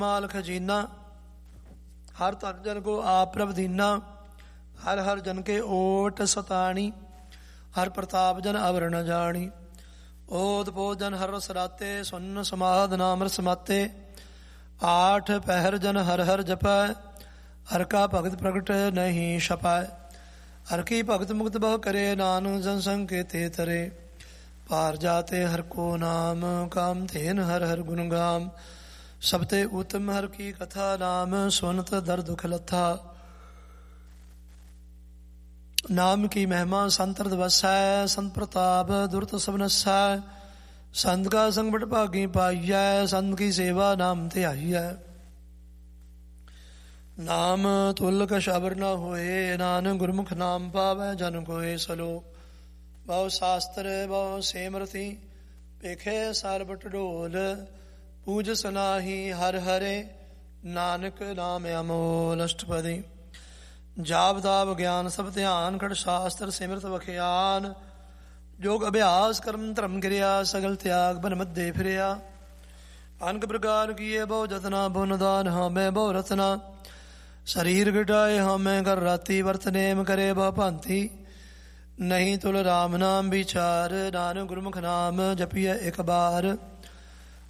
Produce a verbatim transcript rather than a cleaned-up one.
ਮਾਲ ਖਜ਼ੀਨਾ ਹਰ ਧਨ ਜਨ ਕੋ ਆਪ ਪ੍ਰਭ ਦੀਨਾ। ਹਰ ਹਰ ਜਨ ਕੇ ਓਟ ਸਤਾਣੀ ਹਰ ਪ੍ਰਤਾਪ ਜਨ ਅਵਰ ਨ ਜਾਣੀ। ਓਤ ਪੋਤ ਜਨ ਹਰ ਰਸ ਰਾਤੇ ਸੁਨ ਸਮਾਧ ਨਾਮ ਰਸ ਮਾਤੇ। ਆਠ ਪਹਿਰ ਜਨ ਹਰ ਹਰ ਜਪੈ ਹਰ ਕਾ ਭਗਤ ਪ੍ਰਗਟ ਨਹੀਂ ਛਪੈ। ਹਰ ਕੀ ਭਗਤ ਮੁਕਤ ਬਹੁ ਕਰੇ ਨਾਨਕ ਜਨ ਸੰਕੇਤੇ ਤਰੇ। ਪਾਰ ਜਾਤੇ ਹਰ ਕੋ ਨਾਮ ਕਾਮ ਧੇਨ ਹਰ ਹਰ ਗੁਣ ਗਾਮ। ਸਭ ਤੇ ਉਤਮ ਹਰ ਕੀ ਕਥਾ ਨਾਮ ਸੁਨਤ ਦਰ ਦੁਖ ਲੱਥਾ। ਨਾਮ ਕੀ ਮਹਿਮਾ ਸੰਤਰਦ ਵਸੈ ਸੰਤ ਪ੍ਰਤਾਪ ਦੁਰਤ ਸਭ ਨਸੈ। ਸੰਤ ਕਾ ਸੰਗ ਬਟ ਭਾਗੀ ਪਾਈਐ ਸੰਤ ਕੀ ਸੇਵਾ ਨਾਮ ਧਿਆਈਐ। ਨਾਮ ਤੁਲ ਕਛ ਅਵਰ ਨ ਹੋਏ ਨਾਨਕ ਗੁਰਮੁਖ ਨਾਮ ਪਾਵੈ ਜਨ ਕੋਇ ਸਲੋ। ਬਹੁ ਸ਼ਾਸਤਰ ਬਹੁ ਸੇਮਰਤੀ ਪੇਖੇ ਸਾਰ ਬਟ ਢੋਲ। ਪੂਜ ਸਨਾਹੀ ਹਰ ਹਰੇ ਨਾਨਕ ਨਾਮ ਅਮੋਲ। ਅਸ਼ਟਪਦੀ ਜਾਪ ਤਾਪ ਗਿਆਨ ਸਭ ਧਿਆਨ ਖੜ ਸ਼ਾਸਤਰ ਸਿਮਰਤ ਵਖਿਆਨ। ਜੋਗ ਅਭਿਆਸ ਕਰਮ ਧਰਮ ਕਿਰਿਆ ਸਗਲ ਤਿਆਗ ਬਨ ਮੱਧੇ ਫਿਰਿਆ। ਅਨਕ ਪ੍ਰਕਾਰ ਕੀਏ ਬਹੁ ਜਤਨਾ ਬੁਨ ਦਾਨ ਹਾਮੈ ਬਹੁ ਰਤਨਾ। ਸਰੀਰ ਗਿਟਾਏ ਹਾਮੈ ਕਰ ਰਾਤੀ ਵਰਤ ਨੇਮ ਕਰੇ ਬਹੁ ਭਾਂਤੀ। ਨਹੀਂ ਤੁਲ ਰਾਮ ਨਾਮ ਵਿਚਾਰ ਨਾਨਕ ਗੁਰਮੁਖ ਨਾਮ ਜਪੀਐ ਇਕ ਬਾਰ।